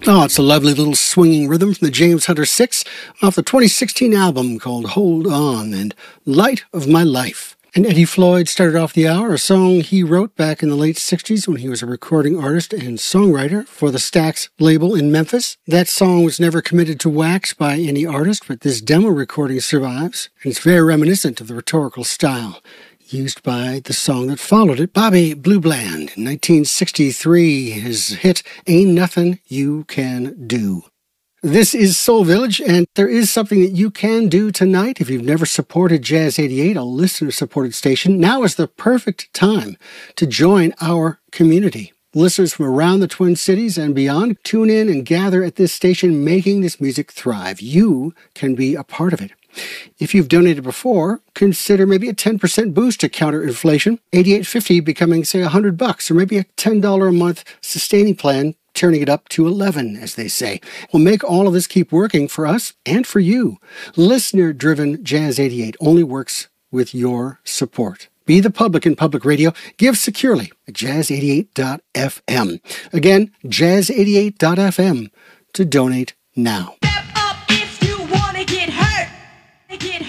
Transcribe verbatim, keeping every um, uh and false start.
Oh, it's a lovely little swinging rhythm from the James Hunter Six off the twenty sixteen album called Hold On and Light of My Life. And Eddie Floyd started off the hour, a song he wrote back in the late sixties when he was a recording artist and songwriter for the Stax label in Memphis. That song was never committed to wax by any artist, but this demo recording survives, and it's very reminiscent of the rhetorical style used by the song that followed it, Bobby Blue Bland, in nineteen sixty-three, his hit, Ain't Nothing You Can Do. This is Soul Village, and there is something that you can do tonight. If you've never supported Jazz eighty-eight, a listener-supported station, now is the perfect time to join our community. Listeners from around the Twin Cities and beyond tune in and gather at this station, making this music thrive. You can be a part of it. If you've donated before, consider maybe a ten percent boost to counter inflation, eighty-eight fifty becoming, say, one hundred bucks, or maybe a ten dollars a month sustaining plan, turning it up to eleven, as they say. We'll make all of this keep working for us and for you. Listener-driven Jazz eighty-eight only works with your support. Be the public in public radio. Give securely at jazz eighty-eight dot f m. Again, jazz eighty-eight dot f m to donate now. Step up if you want to get hurt. Get hurt.